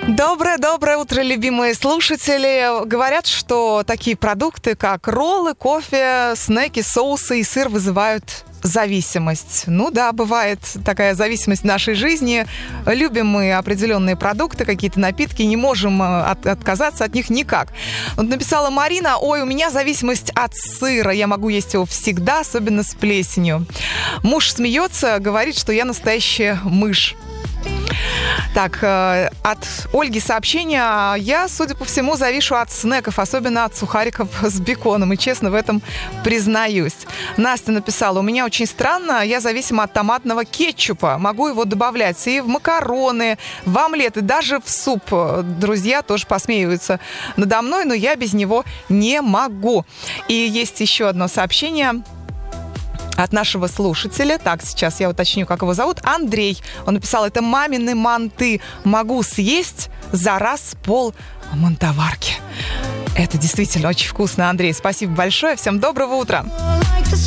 Доброе утро, любимые слушатели. Говорят, что такие продукты, как роллы, кофе, снеки, соусы и сыр вызывают зависимость. Ну да, бывает такая зависимость в нашей жизни. Любим мы определенные продукты, какие-то напитки, не можем отказаться от них никак. Вот написала Марина: ой, у меня зависимость от сыра, я могу есть его всегда, особенно с плесенью. Муж смеется, говорит, что я настоящая мышь. Так, от Ольги сообщение. Я, судя по всему, завишу от снеков, особенно от сухариков с беконом, и честно в этом признаюсь. Настя написала: у меня очень странно, я зависима от томатного кетчупа. Могу его добавлять и в макароны, в омлеты, даже в суп. Друзья тоже посмеиваются надо мной, но я без него не могу. И есть еще одно сообщение от нашего слушателя. Так, сейчас я уточню, как его зовут. Андрей. Он написал: это мамины манты. Могу съесть за раз пол мантоварки. Это действительно очень вкусно, Андрей. Спасибо большое. Всем доброго утра.